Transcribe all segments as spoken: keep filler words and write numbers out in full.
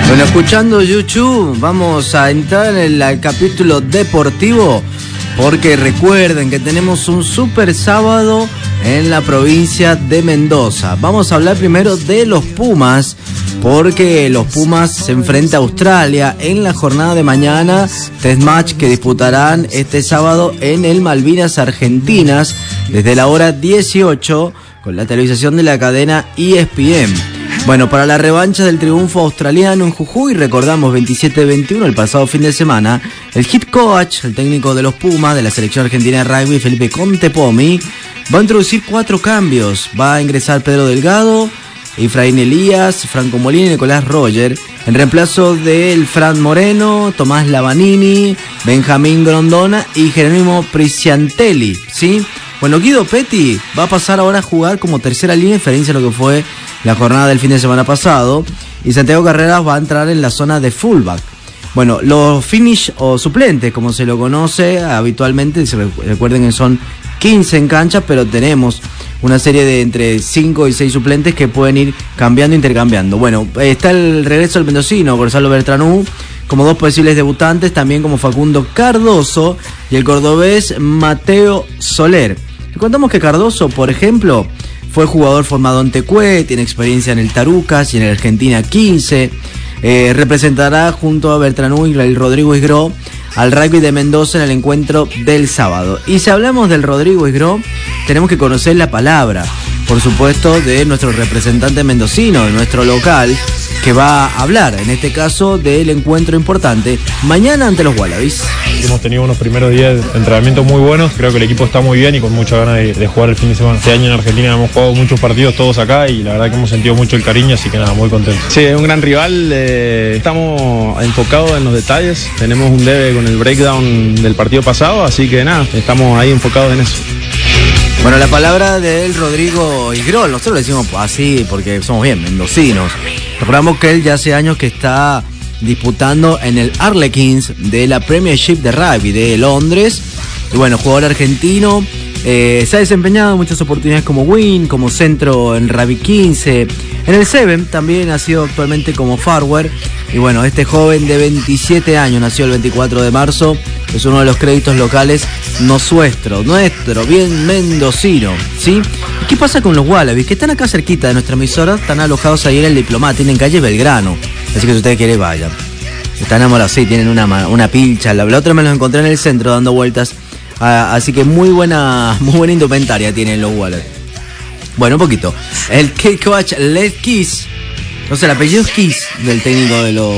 Bueno, escuchando YouTube, vamos a entrar en el, el capítulo deportivo, porque recuerden que tenemos un super sábado en la provincia de Mendoza. Vamos a hablar primero de los Pumas, porque los Pumas se enfrentan a Australia en la jornada de mañana, test match que disputarán este sábado en el Malvinas Argentinas desde la hora dieciocho con la televisación de la cadena E S P N. Bueno, para la revancha del triunfo australiano en Jujuy, recordamos veintisiete veintiuno el pasado fin de semana, el head coach, el técnico de los Pumas de la selección argentina de rugby, Felipe Contepomi, va a introducir cuatro cambios. Va a ingresar Pedro Delgado, Efraín Elías, Franco Molina y Nicolás Roger, en reemplazo del Fran Moreno, Tomás Lavanini, Benjamín Grondona y Jerónimo Prisciantelli, ¿sí? Bueno, Guido Petti va a pasar ahora a jugar como tercera línea, en diferencia a lo que fue la jornada del fin de semana pasado, y Santiago Carreras va a entrar en la zona de fullback. Bueno, los finish o suplentes, como se lo conoce habitualmente, recuerden que son quince en cancha, pero tenemos una serie de entre cinco y seis suplentes que pueden ir cambiando e intercambiando. Bueno, está el regreso del mendocino Gonzalo Bertranú como dos posibles debutantes, también como Facundo Cardoso y el cordobés Mateo Soler. Le contamos que Cardoso, por ejemplo, fue jugador formado en Tecué, tiene experiencia en el Tarucas y en el Argentina quince. Eh, representará junto a Bertranú y el Rodrigo Isgró al rugby de Mendoza en el encuentro del sábado. Y si hablamos del Rodrigo Isgró, tenemos que conocer la palabra, por supuesto, de nuestro representante mendocino, de nuestro local, que va a hablar, en este caso, del encuentro importante mañana ante los Wallabies. Hemos tenido unos primeros días de entrenamiento muy buenos, creo que el equipo está muy bien y con mucha ganas de, de jugar el fin de semana. Este año en Argentina hemos jugado muchos partidos todos acá y la verdad que hemos sentido mucho el cariño, así que nada, muy contentos. Sí, es un gran rival, eh, estamos enfocados en los detalles, tenemos un debe con el breakdown del partido pasado, así que nada, estamos ahí enfocados en eso. Bueno, la palabra del Rodrigo Isgró, nosotros le decimos así porque somos bien mendocinos. Recordamos que él ya hace años que está disputando en el Harlequins de la Premiership de Rugby de Londres. Y bueno, jugador argentino, eh, se ha desempeñado en muchas oportunidades como wing, como centro en Rugby quince. En el Seven también ha sido actualmente como forward. Y bueno, este joven de veintisiete años, nació el veinticuatro de marzo, es uno de los créditos locales nuestro, nuestro, bien mendocino, ¿sí? ¿Qué pasa con los Wallabies? Que están acá cerquita de nuestra emisora, están alojados ahí en el Diplomático, en calle Belgrano. Así que si ustedes quieren, vayan. Están enamorados, sí, tienen una, una pilcha. La, la otra me los encontré en el centro dando vueltas. Ah, así que muy buena, muy buena indumentaria tienen los Wallabies. Bueno, un poquito. El coach Les Kiss, no sé, el apellido es Kiss del técnico de los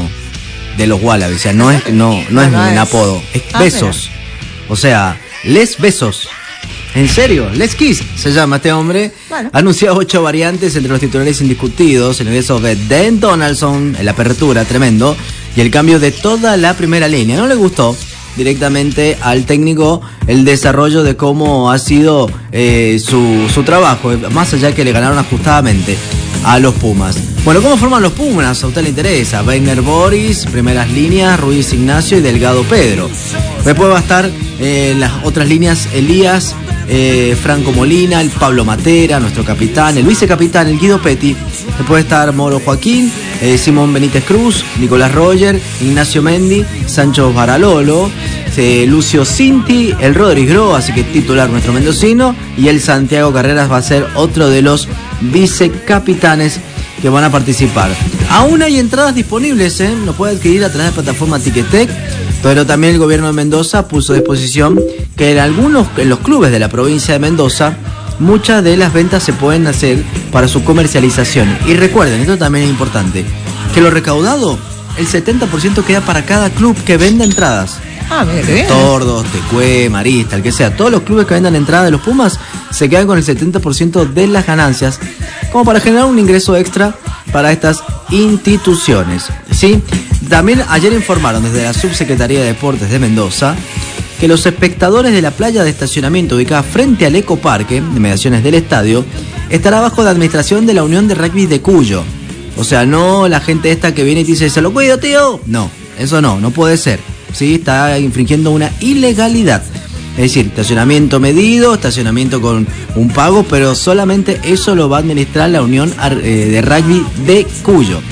de los Wallabies. O sea, no es, no, no es un apodo, es Besos. O sea, Les Besos. ¿En serio? Les Kiss se llama este hombre. Bueno. Ha anunciado ocho variantes entre los titulares indiscutidos. El ingreso de Dan Donaldson en la apertura, tremendo. Y el cambio de toda la primera línea. No le gustó directamente al técnico el desarrollo de cómo ha sido eh, su, su trabajo, más allá que le ganaron ajustadamente a los Pumas. Bueno, ¿cómo forman los Pumas? A usted le interesa. Weiner Boris, primeras líneas, Ruiz Ignacio y Delgado Pedro. Después va a estar eh, las otras líneas, Elías, eh, Franco Molina, el Pablo Matera, nuestro capitán, el vicecapitán, el Guido Petti. Después va a estar Moro Joaquín, eh, Simón Benítez Cruz, Nicolás Roger, Ignacio Mendi, Sancho Baralolo, eh, Lucio Cinti, el Rodrigo Isgró, así que titular nuestro mendocino, y el Santiago Carreras va a ser otro de los vicecapitanes que van a participar. Aún hay entradas disponibles, ¿eh? Lo puede adquirir a través de la plataforma Ticketek, pero también el gobierno de Mendoza puso a disposición que en algunos, en los clubes de la provincia de Mendoza, muchas de las ventas se pueden hacer para su comercialización. Y recuerden, esto también es importante, que lo recaudado, el setenta por ciento queda para cada club que venda entradas. Ah, mira qué bien. Tordos, Tecué, Marista, el que sea, todos los clubes que vendan entradas de los Pumas se quedan con el setenta por ciento de las ganancias, como para generar un ingreso extra para estas instituciones, ¿sí? También ayer informaron desde la Subsecretaría de Deportes de Mendoza que los espectadores de la playa de estacionamiento ubicada frente al Ecoparque, de mediaciones del estadio, estará bajo la administración de la Unión de Rugby de Cuyo. O sea, no la gente esta que viene y dice, ¿se lo cuido, tío? No, eso no, no puede ser. Sí, está infringiendo una ilegalidad. Es decir, estacionamiento medido, estacionamiento con un pago, pero solamente eso lo va a administrar la Unión de Rugby de Cuyo.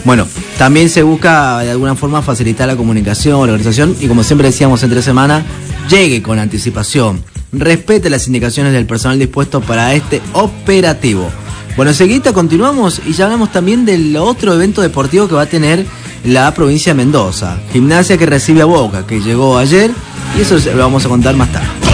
Bueno, también se busca de alguna forma facilitar la comunicación, la organización y como siempre decíamos entre semana, llegue con anticipación, respete las indicaciones del personal dispuesto para este operativo. Bueno, enseguida continuamos y ya hablamos también del otro evento deportivo que va a tener la provincia de Mendoza. Gimnasia que recibe a Boca, que llegó ayer y eso lo vamos a contar más tarde.